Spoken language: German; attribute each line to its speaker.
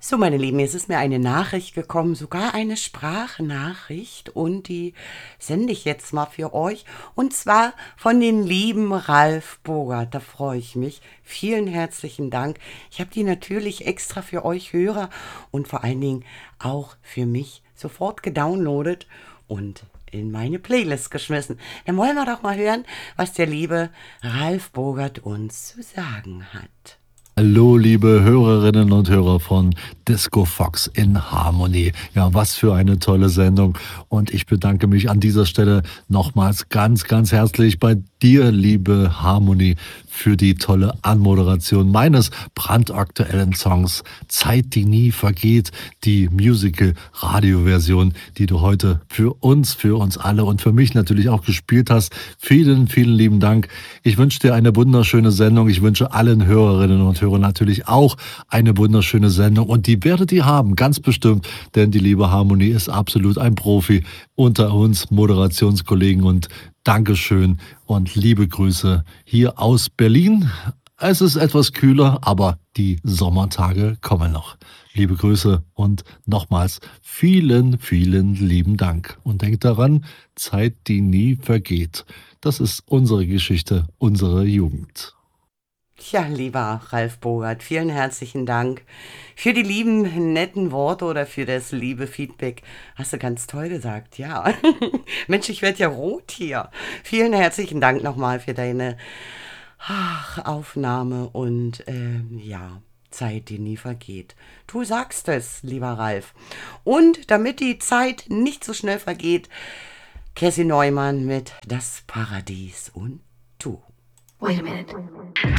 Speaker 1: So, meine Lieben, jetzt ist mir eine Nachricht gekommen, sogar eine Sprachnachricht und die sende ich jetzt mal für euch. Und zwar von den lieben Ralf Bogart, da freue ich mich. Vielen herzlichen Dank. Ich habe die natürlich extra für euch Hörer und vor allen Dingen auch für mich sofort gedownloadet und in meine Playlist geschmissen. Dann wollen wir doch mal hören, was der liebe Ralf Bogart uns zu sagen hat.
Speaker 2: Hallo, liebe Hörerinnen und Hörer von Disco Fox in Harmony. Ja, was für eine tolle Sendung. Und ich bedanke mich an dieser Stelle nochmals ganz, ganz herzlich bei dir, liebe Harmony, für die tolle Anmoderation meines brandaktuellen Songs Zeit, die nie vergeht, die Musical-Radio-Version, die du heute für uns alle und für mich natürlich auch gespielt hast. Vielen, vielen lieben Dank. Ich wünsche dir eine wunderschöne Sendung. Ich wünsche allen Hörerinnen und Hörern natürlich auch eine wunderschöne Sendung und die werdet ihr haben, ganz bestimmt, denn die liebe Harmony ist absolut ein Profi unter uns Moderationskollegen und Dankeschön und liebe Grüße hier aus Berlin. Es ist etwas kühler, aber die Sommertage kommen noch. Liebe Grüße und nochmals vielen, vielen lieben Dank. Und denkt daran, Zeit, die nie vergeht. Das ist unsere Geschichte, unsere Jugend.
Speaker 1: Tja, lieber Ralf Bogart, vielen herzlichen Dank für die lieben, netten Worte oder für das liebe Feedback. Hast du ganz toll gesagt, ja. Mensch, ich werde ja rot hier. Vielen herzlichen Dank nochmal für deine Aufnahme und ja, Zeit, die nie vergeht. Du sagst es, lieber Ralf. Und damit die Zeit nicht so schnell vergeht, Cassie Neumann mit Das Paradies und du.
Speaker 3: Wait a minute.